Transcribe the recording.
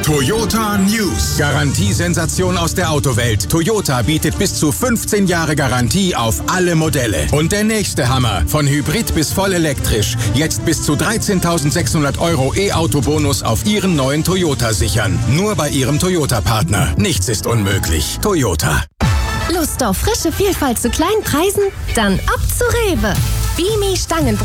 Toyota News. Garantiesensation aus der Autowelt. Toyota bietet bis zu 15 Jahre Garantie auf alle Modelle. Und der nächste Hammer. Von Hybrid bis voll elektrisch. Jetzt bis zu 13.600 € E-Auto-Bonus auf Ihren neuen Toyota sichern. Nur bei Ihrem Toyota-Partner. Nichts ist unmöglich. Toyota. Lust auf frische Vielfalt zu kleinen Preisen? Dann ab zu Rewe. Bimi Stangenbrot.